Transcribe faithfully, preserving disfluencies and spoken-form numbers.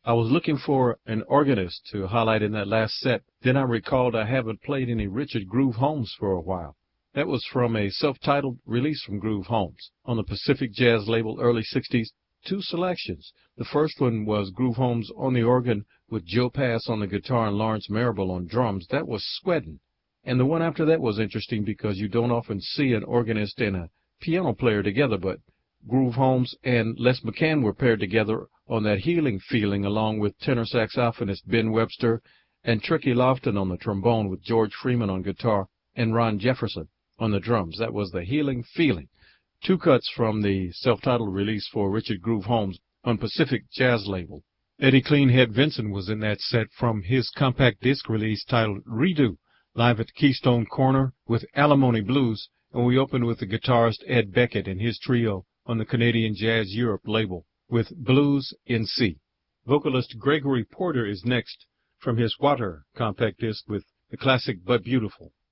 I was looking for an organist to highlight in that last set. Then I recalled I haven't played any Richard Groove Holmes for a while. That was from a self-titled release from Groove Holmes on the Pacific Jazz label, early sixties. Two selections. The first one was Groove Holmes on the organ with Joe Pass on the guitar and Lawrence Marable on drums. That was Sweatin'. And the one after that was interesting because you don't often see an organist and a piano player together, but Groove Holmes and Les McCann were paired together on that Healing Feeling, along with tenor saxophonist Ben Webster and Tricky Lofton on the trombone, with George Freeman on guitar and Ron Jefferson on the drums. That was the Healing Feeling. Two cuts from the self-titled release for Richard Groove Holmes on Pacific Jazz label. Eddie Cleanhead Vinson was in that set from his compact disc release titled Redo, live at Keystone Corner with Alimony Blues, and we opened with the guitarist Ed Beckett and his trio on the Canadian Jazz Europe label with Blues in C. Vocalist Gregory Porter is next from his Water compact disc with the classic But Beautiful.